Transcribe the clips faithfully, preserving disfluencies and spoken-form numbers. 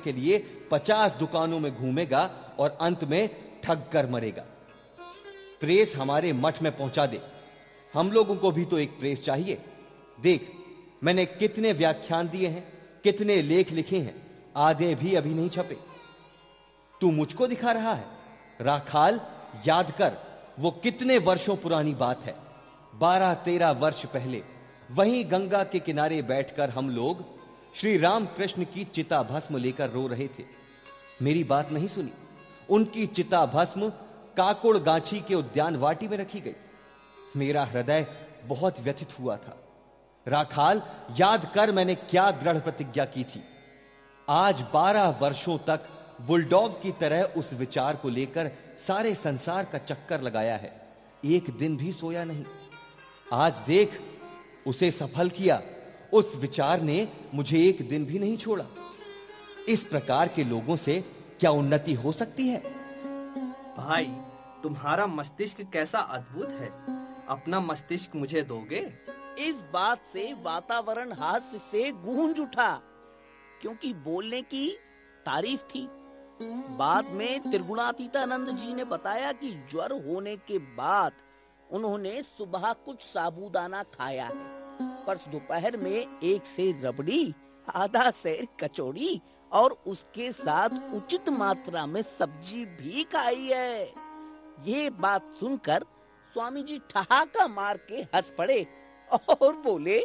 के लिए पचास दुकानों में घूमेगा और अंत में ठग कर मरेगा। प्रेस हमारे मठ में पहुंचा दे। हम लोगों को भी तो एक प्रेस चाहिए। देख, मैंने कितने व्याख्यान दिए हैं, कितने लेख लिखे हैं, आधे भी अभी नहीं छपे। तू मुझको दिखा रहा है? राखाल, याद कर, वो कितने वर्षों पुरानी बात है। बारह तेरह वर्ष पहले वहीं गंगा के किनारे बैठकर हम लोग श्री रामकृष्ण की चिता भस्म लेकर रो रहे थे। मेरी बात नहीं सुनी। उनकी चिता भस्म काकुड़ गांची के उद्यान वाटी में रखी गई। मेरा हृदय बहुत व्यथित हुआ था। राखाल, याद कर मैंने क्या दृढ़ प्रतिज्ञा की थी। आज बारह वर्षों तक बुलडॉग की तरह उस विचार को लेकर सारे संसार का चक्कर लगाया है, एक दिन भी सोया नहीं। आज देख, उसे सफल किया। उस विचार ने मुझे एक दिन भी नहीं छोड़ा। इस प्रकार के लोगों से क्या उन्नति हो सकती है? भाई, तुम्हारा मस्तिष्क कैसा अद्भुत है। अपना मस्तिष्क मुझे दोगे? इस बात से वातावरण हास्य से गूंज उठा, क्योंकि बोलने की तारीफ थी। बाद में त्रिगुणातीतानंद जी ने बताया कि ज्वर होने के बाद उन्होंने सुबह कुछ साबूदाना खाया है, पर दोपहर में एक सेर रबड़ी, आधा सेर कचौड़ी और उसके साथ उचित मात्रा में सब्जी भी खाई है। ये बात सुनकर स्वामी जी ठहाका मार के हंस पड़े और बोले,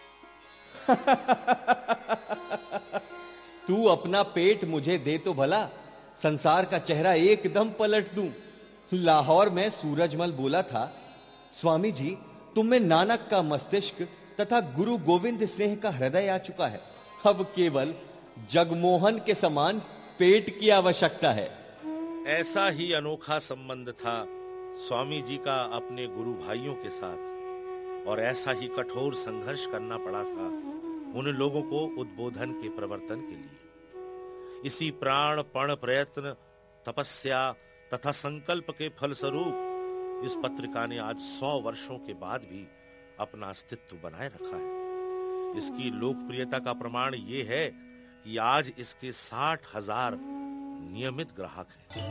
तू अपना पेट मुझे दे तो भला, संसार का चेहरा एकदम पलट दूं। लाहौर में सूरजमल बोला था, स्वामी जी, तुम में नानक का मस्तिष्क तथा गुरु गोविंद सिंह का हृदय आ चुका है। अब केवल जगमोहन के समान पेट की आवश्यकता है। ऐसा ही अनोखा संबंध था स्वामी जी का अपने गुरु भाइयों के साथ, और ऐसा ही कठोर संघर्ष करना पड़ा था उन लोगों को उद्बोधन के प्रवर्तन के लिए। इसी प्राण पण प्रयत्न, तपस्या तथा संकल्प के फलस्वरूप इस पत्रिका ने आज सौ वर्षों के बाद भी अपना अस्तित्व बनाए रखा है। इसकी लोकप्रियता का प्रमाण ये है कि आज इसके साठ हजार नियमित ग्राहक हैं।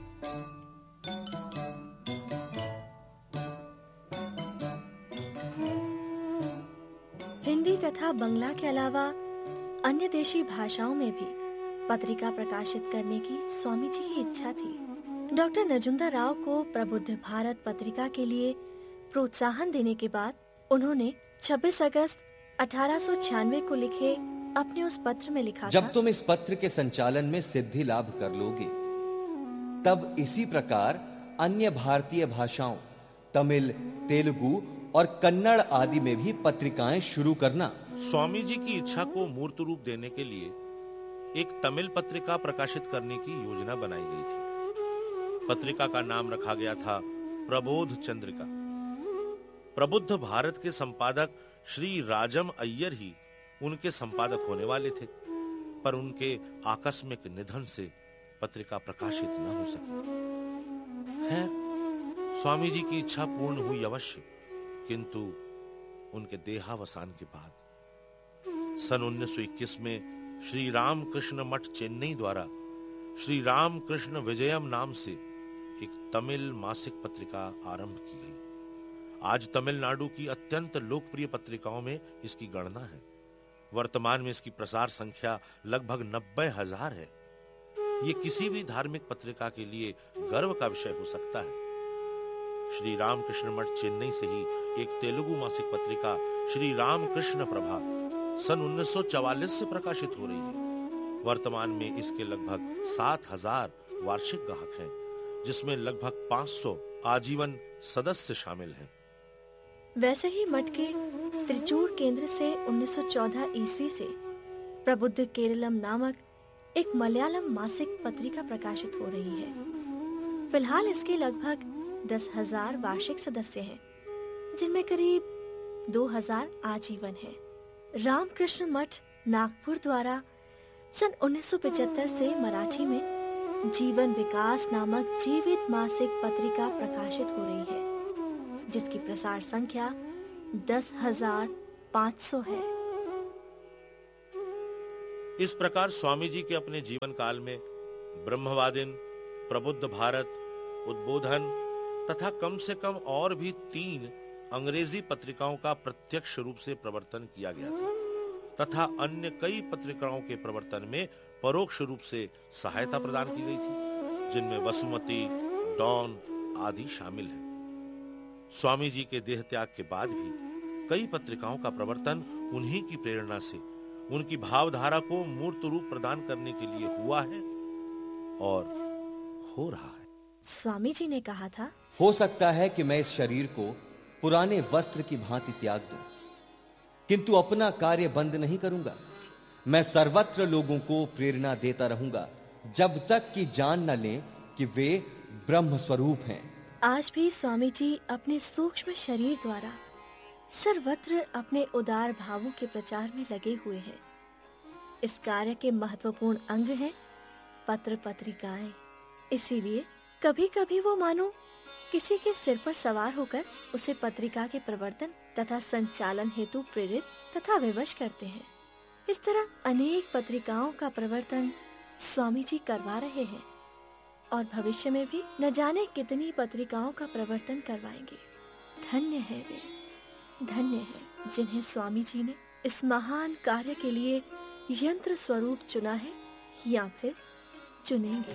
हिंदी तथा बंगला के अलावा अन्य देशी भाषाओं में भी पत्रिका प्रकाशित करने की स्वामी जी की इच्छा थी। डॉक्टर नजुंदा राव को प्रबुद्ध भारत पत्रिका के लिए प्रोत्साहन देने के बाद उन्होंने छब्बीस अगस्त अठारह सौ छियानवे को लिखे अपने उस पत्र में लिखा, जब तुम इस पत्र के संचालन में सिद्धि लाभ कर लोगे, तब इसी प्रकार अन्य भारतीय भाषाओं तमिल, तेलुगु और कन्नड़ आदि में भी पत्रिकाएं शुरू करना। स्वामी जी की इच्छा को मूर्त रूप देने के लिए एक तमिल पत्रिका प्रकाशित करने की योजना बनाई गई थी। पत्रिका का नाम रखा गया था प्रबोध चंद्रिका। प्रबुद्ध भारत के संपादक श्री राजम अय्यर ही उनके संपादक होने वाले थे, पर उनके आकस्मिक निधन से पत्रिका प्रकाशित न हो सकी। खैर, स्वामी जी की इच्छा पूर्ण हुई अवश्य, किंतु उनके देहावसान के बाद सन उन्नीस सौ इक्कीस में श्री रामकृष्ण मठ चेन्नई द्वारा श्री रामकृष्ण विजयम नाम से एक तमिल मासिक पत्रिका आरंभ की गई। आज तमिलनाडु की अत्यंत लोकप्रिय पत्रिकाओं में इसकी गणना है। वर्तमान में इसकी प्रसार संख्या लगभग नब्बे हजार है। ये किसी भी धार्मिक पत्रिका के लिए गर्व का विषय हो सकता है। श्री रामकृष्ण मठ चेन्नई से ही एक तेलुगु मासिक पत्रिका श्री रामकृष्ण प्रभा सन उन्नीस सौ चवालीस से प्रकाशित हो रही है। वर्तमान में इसके लगभग सात हजार वार्षिक ग्राहक हैं, जिसमें लगभग पाँच सौ आजीवन सदस्य शामिल हैं। वैसे ही मठ के त्रिचूर केंद्र से उन्नीस सौ चौदह ईस्वी से प्रबुद्ध केरलम नामक एक मलयालम मासिक पत्रिका प्रकाशित हो रही है। फिलहाल इसके लगभग दस हजार वार्षिक सदस्य हैं, जिनमें करीब दो हजार आजीवन हैं। रामकृष्ण मठ नागपुर द्वारा सन उन्नीस सौ पचहत्तर से मराठी में जीवन विकास नामक जीवित मासिक पत्रिका प्रकाशित हो रही है, जिसकी प्रसार संख्या दस हजार पाँच सौ है। इस प्रकार स्वामी जी के अपने जीवन काल में ब्रह्मवादिन, प्रबुद्ध भारत, उद्बोधन तथा कम से कम और भी तीन अंग्रेजी पत्रिकाओं का प्रत्यक्ष रूप से प्रवर्तन किया गया था तथा अन्य कई पत्रिकाओं के प्रवर्तन में परोक्ष रूप से सहायता प्रदान की गई थी, जिनमें वसुमती, डॉन आदि शामिल हैं। स्वामी जी के देह त्याग के बाद भी कई पत्रिकाओं का प्रवर्तन उन्हीं की प्रेरणा से उनकी भावधारा को मूर्त रूप प्रदान करने के लिए हुआ है और हो रहा है। स्वामी जी ने कहा था, हो सकता है कि मैं इस शरीर को पुराने वस्त्र की भांति त्याग दूं, किंतु अपना कार्य बंद नहीं करूंगा। मैं सर्वत्र लोगों को प्रेरणा देता रहूंगा जब तक कि जान न लें कि वे ब्रह्म स्वरूप हैं। आज भी स्वामी जी अपने सूक्ष्म शरीर द्वारा सर्वत्र अपने उदार भावों के प्रचार में लगे हुए हैं। इस कार्य के महत्वपूर्ण अंग हैं पत्र पत्रिकाएं। इसीलिए कभी कभी वो मानो किसी के सिर पर सवार होकर उसे पत्रिका के प्रवर्तन तथा संचालन हेतु प्रेरित तथा विवश करते हैं। इस तरह अनेक पत्रिकाओं का प्रवर्तन स्वामी जी करवा रहे हैं और भविष्य में भी न जाने कितनी पत्रिकाओं का प्रवर्तन करवाएंगे। धन्य है वे, धन्य है जिन्हें स्वामी जी ने इस महान कार्य के लिए यंत्र स्वरूप चुना है या फिर चुनेंगे।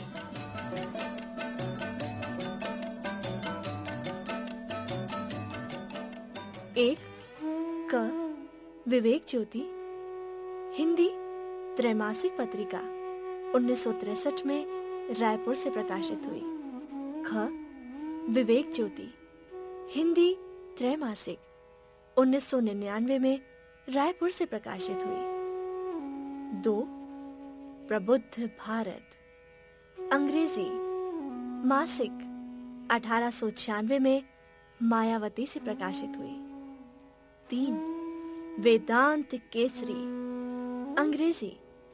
एक क विवेक ज्योति हिंदी त्रैमासिक पत्रिका उन्नीस सौ तिरसठ में रायपुर से प्रकाशित हुई। ख विवेक ज्योति हिंदी त्रैमासिक उन्नीस सौ निन्यानवे में रायपुर से प्रकाशित हुई। दो प्रबुद्ध भारत अंग्रेजी मासिक अठारह सौ छियानवे में मायावती से प्रकाशित हुई। तीन वेदांत केसरी अंग्रेजी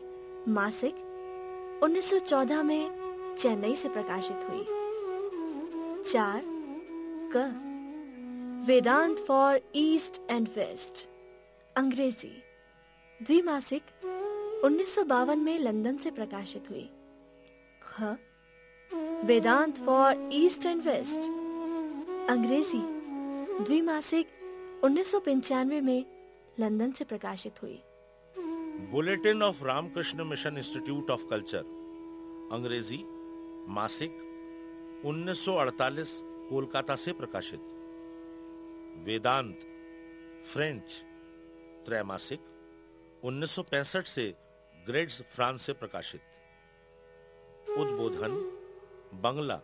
मासिक उन्नीस सौ चौदह में चेन्नई से प्रकाशित हुई। चार क वेदांत फॉर ईस्ट एंड वेस्ट अंग्रेजी द्विमासिक उन्नीस सौ बावन में लंदन से प्रकाशित हुई। ख वेदांत फॉर ईस्ट एंड वेस्ट अंग्रेजी द्विमासिक उन्नीस सौ पंचानवे में लंदन से प्रकाशित हुई। Bulletin of Ramakrishna mission institute of culture अंग्रेजी मासिक उन्नीस सौ अड़तालीस कोलकाता से प्रकाशित। वेदांत फ्रेंच त्रैमासिक उन्नीस सौ पैंसठ से ग्रेड्स फ्रांस से प्रकाशित। उद्बोधन बंगला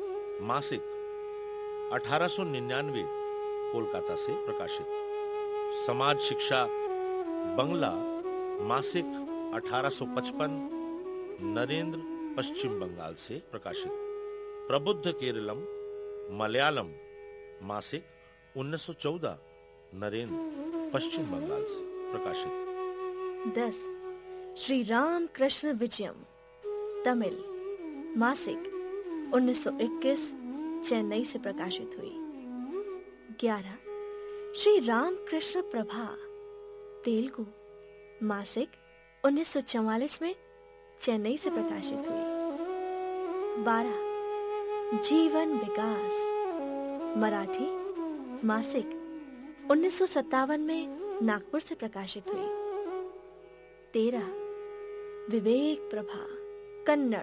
मासिक अठारह सौ निन्यानवे कोलकाता से प्रकाशित। समाज शिक्षा बंगला मासिक अठारह सौ पचपन नरेंद्र पश्चिम बंगाल से प्रकाशित। प्रबुद्ध केरलम मलयालम मासिक उन्नीस सौ चौदह नरेंद्र पश्चिम बंगाल से प्रकाशित। दस श्री राम कृष्ण विजयम तमिल मासिक उन्नीस सौ इक्कीस चेन्नई से प्रकाशित हुई। ग्यारह श्री राम कृष्ण प्रभा तेलुगु मासिक उन्नीस सौ चौवालीस में चेन्नई से प्रकाशित हुई। बारह जीवन विकास मराठी मासिक उन्नीस सौ सत्तावन में नागपुर से प्रकाशित हुई। तेरह विवेक प्रभा कन्नड़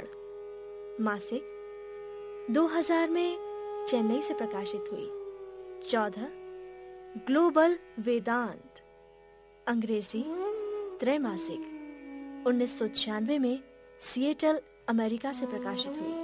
मासिक दो हज़ार में चेन्नई से प्रकाशित हुई। चौदह ग्लोबल वेदांत अंग्रेजी त्रैमासिक उन्नीस सौ छियानवे में सिएटल अमेरिका से प्रकाशित हुई।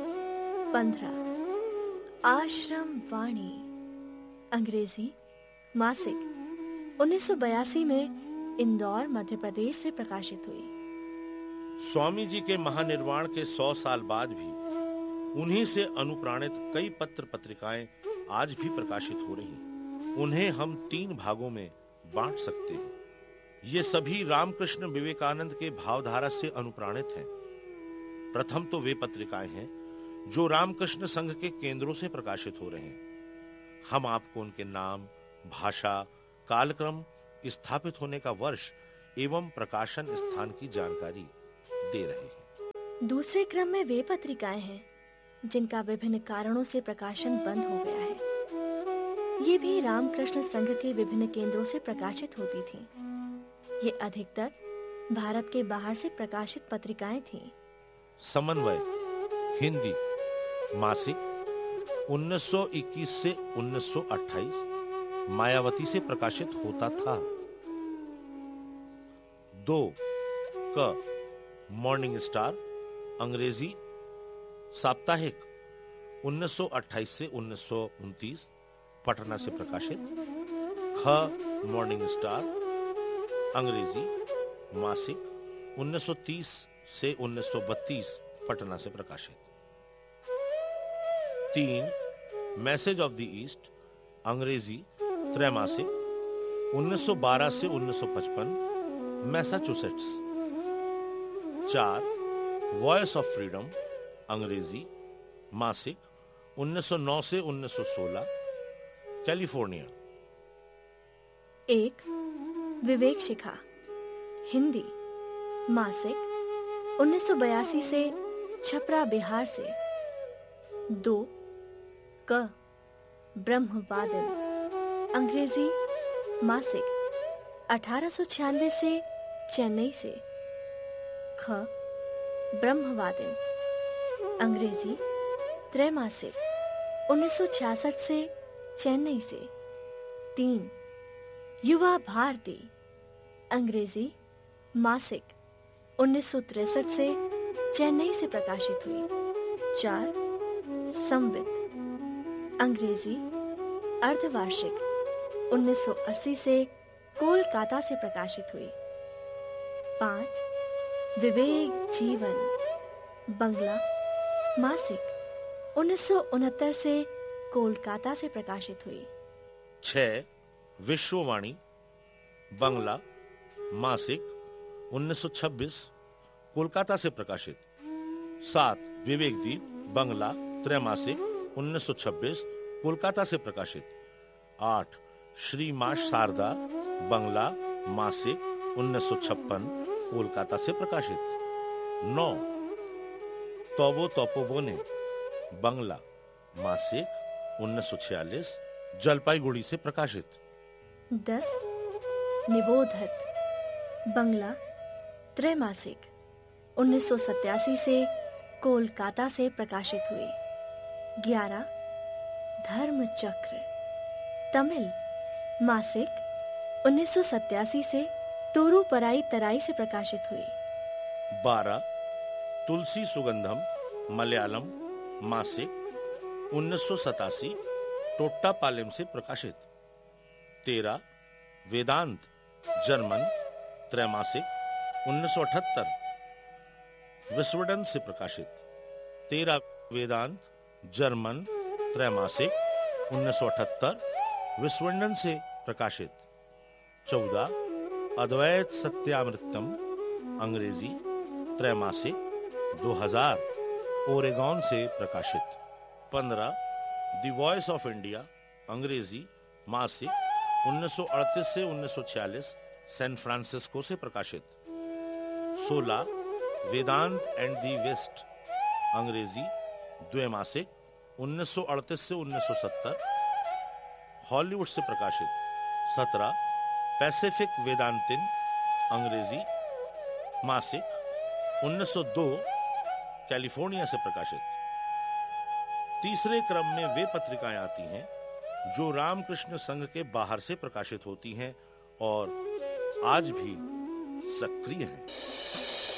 पंद्रह आश्रम वाणी अंग्रेजी मासिक उन्नीस सौ बयासी में इंदौर मध्य प्रदेश से प्रकाशित हुई। स्वामी जी के महानिर्वाण के सौ साल बाद भी उन्हीं से अनुप्राणित कई पत्र पत्रिकाएं आज भी प्रकाशित हो रही हैं। उन्हें हम तीन भागों में बांट सकते हैं। ये सभी रामकृष्ण विवेकानंद के भावधारा से अनुप्राणित हैं। प्रथम तो वे पत्रिकाएं हैं जो रामकृष्ण संघ के केंद्रों से प्रकाशित हो रहे हैं। हम आपको उनके नाम, भाषा, कालक्रम, स्थापित होने का वर्ष एवं प्रकाशन स्थान की जानकारी दे रहे हैं। दूसरे क्रम में वे पत्रिकाएं हैं जिनका विभिन्न कारणों से प्रकाशन बंद हो गया है। ये भी रामकृष्ण संघ के विभिन्न केंद्रों से प्रकाशित होती थीं। ये अधिकतर भारत के बाहर से प्रकाशित पत्रिकाएं थीं। समन्वय हिंदी मासिक उन्नीस सौ इक्कीस से उन्नीस सौ अट्ठाईस मायावती से प्रकाशित होता था। दो क मॉर्निंग स्टार अंग्रेजी साप्ताहिक उन्नीस सौ अट्ठाईस से उन्नीस सौ उनतीस पटना से प्रकाशित। ख मॉर्निंग स्टार अंग्रेजी मासिक उन्नीस सौ तीस से उन्नीस सौ बत्तीस पटना से प्रकाशित। तीन मैसेज ऑफ द ईस्ट अंग्रेजी त्रैमासिक उन्नीस सौ बारह से उन्नीस सौ पचपन मैसाचुसेट्स। चार वॉइस ऑफ फ्रीडम अंग्रेजी मासिक उन्नीस सौ नौ से उन्नीस सौ सोलह कैलिफोर्निया। एक विवेक शिखा हिंदी मासिक उन्नीस सौ बयासी से छपरा बिहार से। दो क ब्रह्मवादन अंग्रेजी मासिक अठारह सौ छियानवे से चेन्नई से। ख ब्रह्मवादन अंग्रेजी त्रैमासिक उन्नीस सौ छियासठ से चेन्नई से। तीन युवा भारती अंग्रेजी मासिक उन्नीस सौ तिरसठ से चेन्नई से प्रकाशित हुई। चार संवित अंग्रेजी अर्धवार्षिक उन्नीस सौ अस्सी से कोलकाता से प्रकाशित हुई। पांच विवेक जीवन बंगला मासिक उन्नीस सौ उनहत्तर से कोलकाता से प्रकाशित हुई। छह विश्ववाणी बंगला मासिक उन्नीस सौ छब्बीस कोलकाता से प्रकाशित। सात विवेक दीप बंगला त्रैमासिक उन्नीस सौ छब्बीस कोलकाता से प्रकाशित। आठ श्री मां शारदा बंगला मासिक उन्नीस सौ छप्पन कोलकाता से प्रकाशित। नौ तोबो तोपोबोने बंगला मासिक उन्नीस सौ छियालीस जलपाईगुड़ी से प्रकाशित। दस निबोधत बंगला त्रैमासिक उन्नीस सौ सत्तासी से कोलकाता से प्रकाशित हुई। ग्यारह धर्म चक्र तमिल मासिक उन्नीस सौ सत्तासी से तोरूपराई तराई से प्रकाशित हुई। बारह तुलसी सुगंधम मलयालम मासिक उन्नीस सौ सतासी टोट्टापालेम से प्रकाशित। तेरह वेदांत जर्मन त्रैमासिक उन्नीस सौ अठहत्तर विस्वडन से प्रकाशित। तेरह वेदांत जर्मन त्रैमासिक उन्नीस सौ अठहत्तर विस्वडन से प्रकाशित। चौदह अद्वैत सत्यामृतम अंग्रेजी त्रैमासिक दो हज़ार ओरेगॉन से प्रकाशित। पंद्रह द वॉइस ऑफ इंडिया अंग्रेजी मासिक उन्नीस सौ अड़तीस से उन्नीस सौ छियालीस सैन फ्रांसिस्को से प्रकाशित। सोलह वेदांत एंड दी वेस्ट अंग्रेजी द्वैमासिक उन्नीस सौ अड़तीस से उन्नीस सौ सत्तर हॉलीवुड से प्रकाशित। सत्रह पैसिफिक वेदांतिन अंग्रेजी मासिक उन्नीस सौ दो कैलिफोर्निया से प्रकाशित। तीसरे क्रम में वे पत्रिकाएं आती हैं जो रामकृष्ण संघ के बाहर से प्रकाशित होती हैं और आज भी सक्रिय हैं।